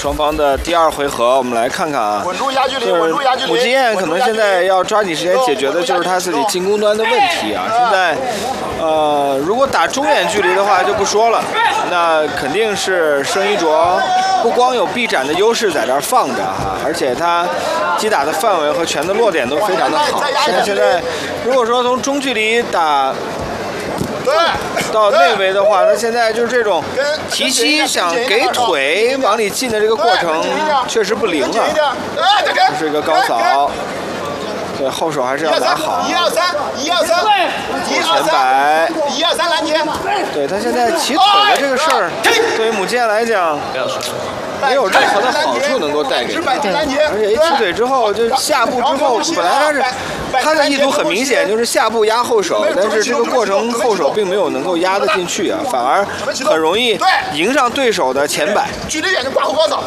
双方的第二回合，我们来看看啊。 稳住压距离， 就是稳住压距离。 武吉彦可能现在要抓紧时间解决的就是他自己进攻端的问题啊。现在，如果打中远距离的话就不说了，那肯定是申一卓不光有臂展的优势在这儿放着哈，而且他击打的范围和拳的落点都非常的好。现在如果说从中距离打到内围的话，那现在就是这种提膝想给腿往里进的这个过程确实不灵啊。这是一个高扫，对后手还是要打好。 1、2、3，1、2、3， 前摆 1、2、3拦截。 对他现在起腿的这个事儿，对于武吉彦来讲，没有任何的好处能够带给他。而且一起腿之后，就下步之后，本来他的意图很明显，就是下步压后手，但是这个过程后手并没有能够压得进去啊，反而很容易迎上对手的前摆。 距离远就挂后高扫。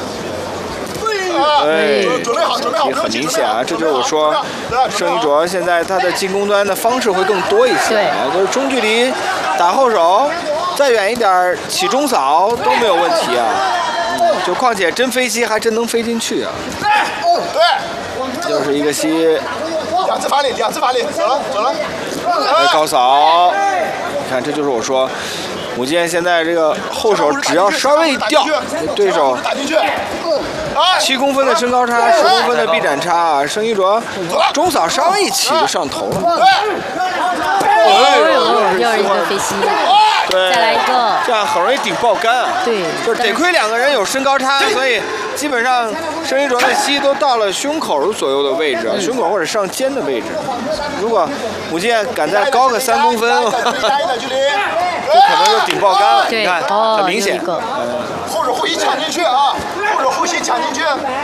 对， 准备好，准备好。 也很明显啊，这就是我说，申一卓现在他的进攻端的方式会更多一些啊，就是中距离打后手，再远一点起中扫都没有问题啊。就况且真飞膝还真能飞进去啊。 对， 又是一个膝。 两次发力，走了。 高扫，你看这就是我说。武吉彦现在这个后手只要稍微一掉，对手7公分的身高差，10公分的臂展差啊，申一卓中扫稍微一起就上头了。 又是一个飞膝， 对， 再来一个， 这样很容易顶爆杆啊。 对， 就是得亏两个人有身高差，所以基本上申一卓的膝都到了胸口左右的位置，胸口或者上肩的位置。如果武吉彦敢再高个3公分，这可能就顶爆杆了。你看，很明显。 后手后膝抢进去啊！后手后膝抢进去。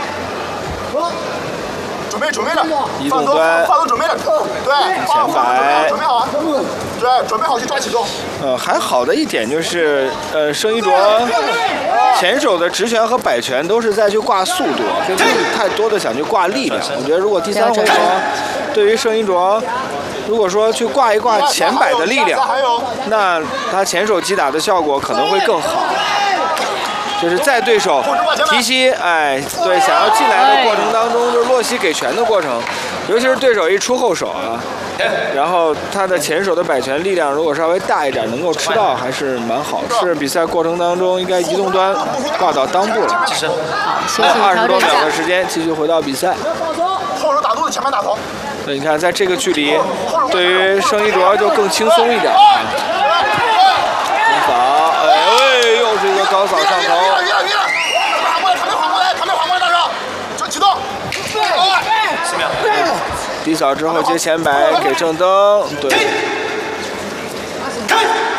准备着， 移动端， 发动准备着，对， 前摆， 准备好，对，准备好去抓起动。 还好的一点就是，申一卓前手的直拳和摆拳都是在去挂速度，并不是太多的想去挂力量。我觉得如果第3回合对于申一卓，如果说去挂一挂前摆的力量，那他前手击打的效果可能会更好。就是在对手提膝，对，想要进来的过程当中，就是落膝给拳的过程，尤其是对手一出后手啊，然后他的前手的摆拳力量如果稍微大一点，能够吃到还是蛮好。是比赛过程当中应该移动端挂到裆部了。20多秒的时间，继续回到比赛。 后手打肚子，前面打头。 对，你看在这个距离，对于申一卓就更轻松一点。又是一个高扫上头。 旁边缓过来，大手，就启动。 10秒。 低扫之后接前摆给正蹬，对。